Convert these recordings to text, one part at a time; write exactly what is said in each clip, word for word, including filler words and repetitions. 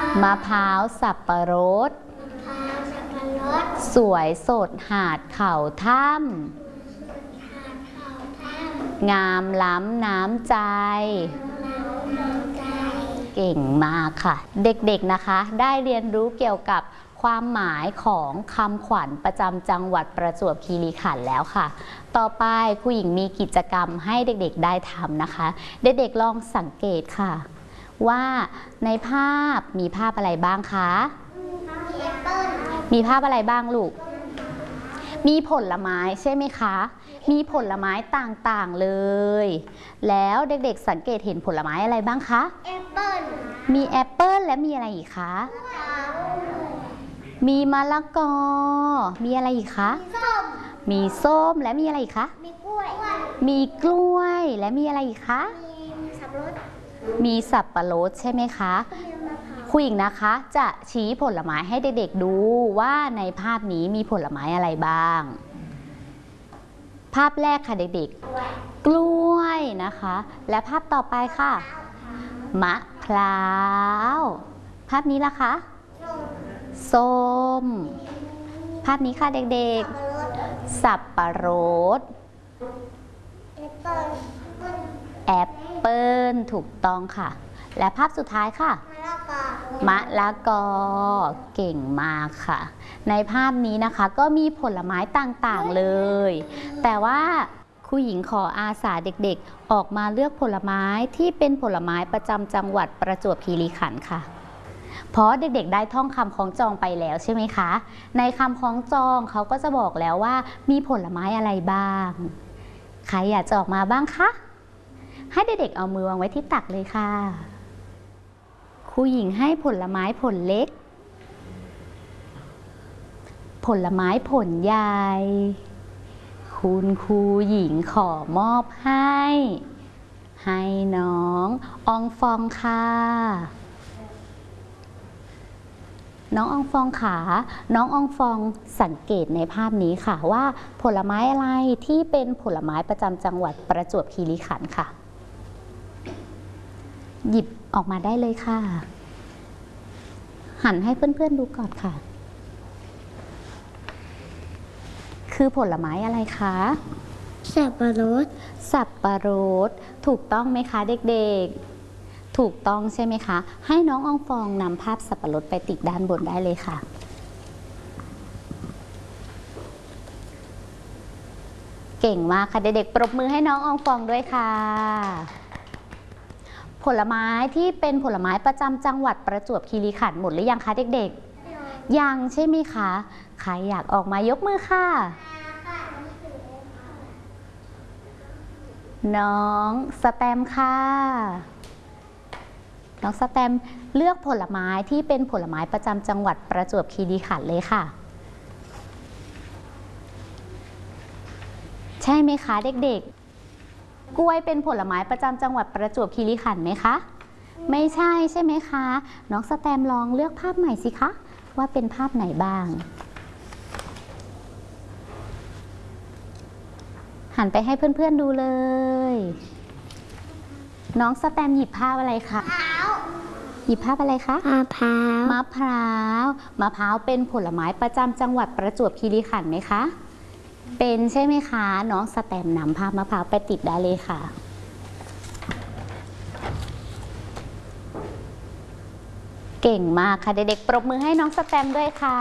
มะพร้าวสับปะรดสวยสดหาดเข่าถ้ำงามล้ำน้ำใจเก่งมากค่ะเด็กๆนะคะได้เรียนรู้เกี่ยวกับความหมายของคำขวัญประจำจังหวัดประจวบคีรีขันธ์แล้วค่ะต่อไปครูหญิงมีกิจกรรมให้เด็กๆได้ทำนะคะเด็กๆลองสังเกตค่ะว่าในภาพมีภาพอะไรบ้างคะมีภาพอะไรบ้างลูกมีผลไม้ใช่ไหมคะมีผลไม้ต่างๆเลยแล้วเด็กๆสังเกตเห็นผลไม้อะไรบ้างคะแอปเปิ้ลมีแอปเปิ้ลและมีอะไรอีกคะมีมะละกอมีอะไรอีกคะมีส้มและมีอะไรอีกคะมีกล้วยมีกล้วยและมีอะไรอีกคะมีสับปะรดมีสับปะรดใช่ไหมคะครูหญิงนะคะจะชี้ผลไม้ให้เด็กๆดูว่าในภาพนี้มีผลไม้อะไรบ้างภาพแรกค่ะเด็กๆกล้วยนะคะและภาพต่อไปค่ะมะพร้าวภาพนี้ล่ะคะส้มภาพนี้ค่ะเด็กๆสับปะรดแอปเปิ้ลถูกต้องค่ะและภาพสุดท้ายค่ะมะละกอเก่งมากค่ะในภาพนี้นะคะก็มีผลไม้ต่างๆเลยแต่ว่าครูหญิงขออาสาเด็กๆออกมาเลือกผลไม้ที่เป็นผลไม้ประจำจังหวัดประจวบคีรีขันธ์ค่ะเพราะเด็กๆได้ท่องคำคล้องจองไปแล้วใช่ไหมคะในคำคล้องจองเขาก็จะบอกแล้วว่ามีผลไม้อะไรบ้างใครอยากจะออกมาบ้างคะให้เด็กๆเอามือวางไว้ที่ตักเลยค่ะครูหญิงให้ผลไม้ผลเล็กผลไม้ผลใหญ่คุณครูหญิงขอมอบให้ให้น้องอองฟองค่ะน้องอองฟองขาน้องอองฟองสังเกตในภาพนี้ค่ะว่าผลไม้อะไรที่เป็นผลไม้ประจำจังหวัดประจวบคีรีขันธ์ค่ะหยิบออกมาได้เลยค่ะหันให้เพื่อนๆดูก่อนค่ะคือผลไม้อะไรคะสับปะรดสับปะรดถูกต้องไหมคะเด็กๆถูกต้องใช่ไหมคะให้น้องอองฟองนำภาพสับปะรดไปติดด้านบนได้เลยค่ะเก่งมากค่ะเด็กๆปรบมือให้น้องอองฟองด้วยค่ะผลไม้ที่เป็นผลไม้ประจำจังหวัดประจวบคีรีขันธ์หมดหรือยังคะเด็กๆยังใช่ไหมคะใครอยากออกมายกมือค่ะน้องสแตมค่ะน้องสแตมเลือกผลไม้ที่เป็นผลไม้ประจำจังหวัดประจวบคีรีขันธ์เลยค่ะใช่ไหมคะเด็กๆกล้วยเป็นผลไม้ประจำจังหวัดประจวบคีรีขันธ์ไหมคะไม่ใช่ใช่ไหมคะน้องสแตมลองเลือกภาพใหม่สิคะว่าเป็นภาพไหนบ้างหันไปให้เพื่อนๆดูเลยน้องสแตมหยิบภาพอะไรคะหยิบภาพอะไรคะมะพร้าวมะพร้าวมะพร้าวเป็นผลไม้ประจำจังหวัดประจวบคีรีขันธ์ไหมคะเป็นใช่ไหมคะน้องสแตมนำภาพมะพร้าวไปติดได้เลยค่ะเก่งมากค่ะเด็กๆปรบมือให้น้องสแตมด้วยค่ะ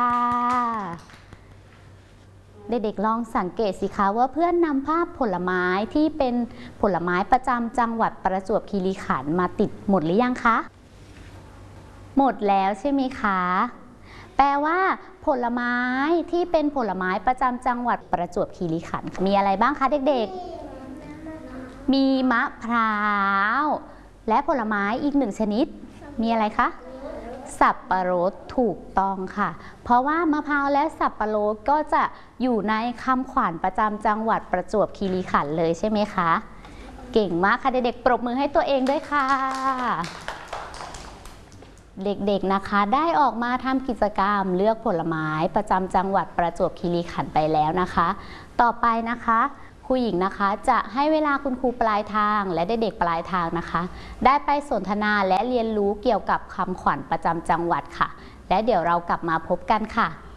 เด็กๆลองสังเกตสิคะว่าเพื่อนนำภาพผลไม้ที่เป็นผลไม้ประจำจังหวัดประจวบคีรีขันธ์มาติดหมดหรือยังคะหมดแล้วใช่ไหมคะแปลว่าผลไม้ที่เป็นผลไม้ประจำจังหวัดประจวบคีรีขันธ์มีอะไรบ้างคะเด็กๆมีมะพร้าวและผลไม้อีกหนึ่งชนิดมีอะไรคะสับปะรดถูกต้องค่ะเพราะว่ามะพร้าวและสับปะรดก็จะอยู่ในคำขวัญประจำจังหวัดประจวบคีรีขันธ์เลยใช่ไหมคะเก่งมากค่ะเด็กๆปรบมือให้ตัวเองด้วยค่ะเด็กๆนะคะได้ออกมาทำกิจกรรมเลือกผลไม้ประจำจังหวัดประจวบคีรีขันธ์ไปแล้วนะคะต่อไปนะคะคครูหญิงนะคะจะให้เวลาคุณครูปลายทางและเด็กๆปลายทางนะคะ ได้ไปสนทนาและเรียนรู้เกี่ยวกับคำขวัญประจำจังหวัดค่ะ และเดี๋ยวเรากลับมาพบกันค่ะ